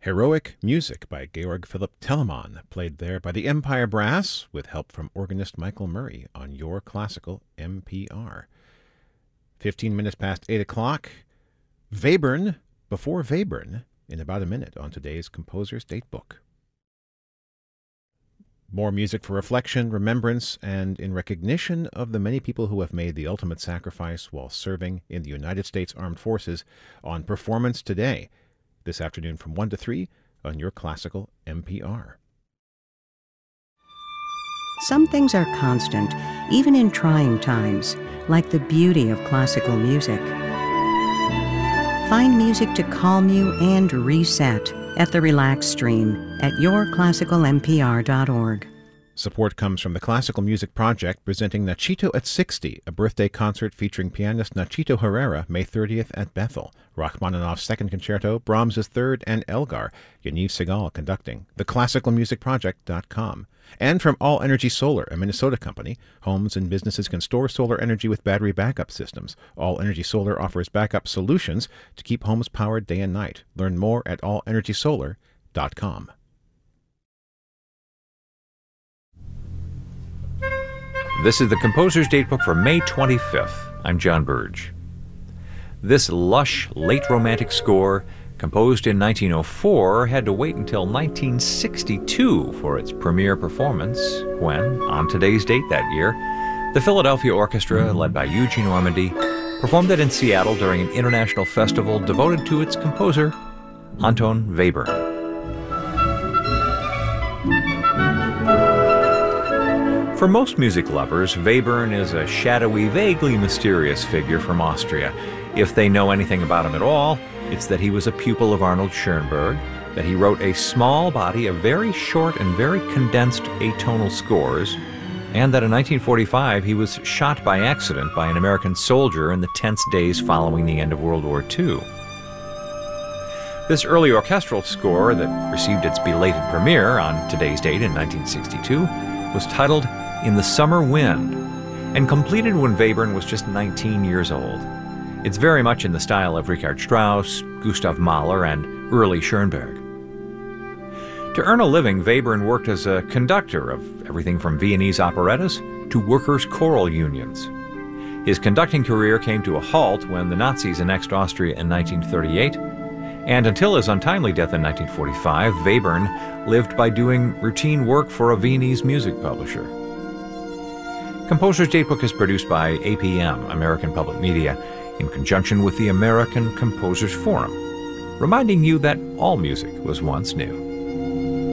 Heroic Music by Georg Philipp Telemann, played there by the Empire Brass with help from organist Michael Murray on Your Classical NPR. 15 minutes past 8 o'clock. Webern, before Webern, in about a minute on today's Composer's Datebook. More music for reflection, remembrance, and in recognition of the many people who have made the ultimate sacrifice while serving in the United States Armed Forces on Performance Today, this afternoon from 1 to 3 on Your Classical NPR. Some things are constant, even in trying times, like the beauty of classical music. Find music to calm you and reset at the Relax Stream at yourclassicalnpr.org. Support comes from the Classical Music Project, presenting Nachito at 60, a birthday concert featuring pianist Nachito Herrera, May 30th at Bethel. Rachmaninoff's Second Concerto, Brahms's Third, and Elgar. Yaniv Segal conducting. theclassicalmusicproject.com. And from All Energy Solar, a Minnesota company. Homes and businesses can store solar energy with battery backup systems. All Energy Solar offers backup solutions to keep homes powered day and night. Learn more at allenergysolar.com. This is the Composer's Datebook for May 25th. I'm John Burge. This lush, late Romantic score, composed in 1904, had to wait until 1962 for its premiere performance, when, on today's date that year, the Philadelphia Orchestra, led by Eugene Ormandy, performed it in Seattle during an international festival devoted to its composer, Anton Webern. For most music lovers, Webern is a shadowy, vaguely mysterious figure from Austria. If they know anything about him at all, it's that he was a pupil of Arnold Schoenberg, that he wrote a small body of very short and very condensed atonal scores, and that in 1945 he was shot by accident by an American soldier in the tense days following the end of World War II. This early orchestral score that received its belated premiere on today's date in 1962 was titled In the Summer Wind, and completed when Webern was just 19 years old. It's very much in the style of Richard Strauss, Gustav Mahler, and early Schoenberg. To earn a living, Webern worked as a conductor of everything from Viennese operettas to workers' choral unions. His conducting career came to a halt when the Nazis annexed Austria in 1938, and until his untimely death in 1945, Webern lived by doing routine work for a Viennese music publisher. Composer's Datebook is produced by APM, American Public Media, in conjunction with the American Composers Forum, reminding you that all music was once new.